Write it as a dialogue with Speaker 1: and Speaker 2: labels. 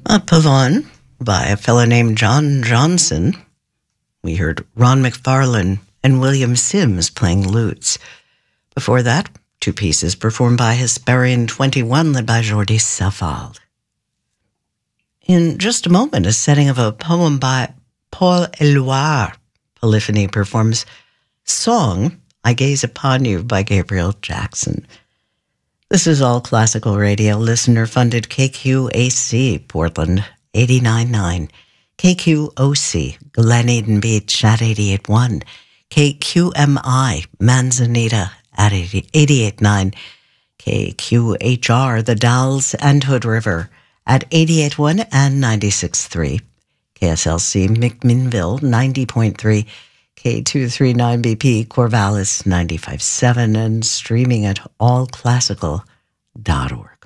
Speaker 1: Pavon by a fellow named John Johnson. We heard Ron McFarlane and William Sims playing lutes. Before that, two pieces performed by Hesperian 21, led by Jordi Savall. In just a moment, a setting of a poem by Paul Eluard. Polyphony performs Song, I Gaze Upon You by Gabriel Jackson. This is All Classical Radio, listener-funded KQAC, Portland, 89.9. KQOC, Glen Eden Beach at 88.1. KQMI, Manzanita at 88.9. KQHR, The Dalles and Hood River at 88.1 and 96.3. KSLC, McMinnville, 90.3. K239BP, Corvallis 95.7, and streaming at allclassical.org.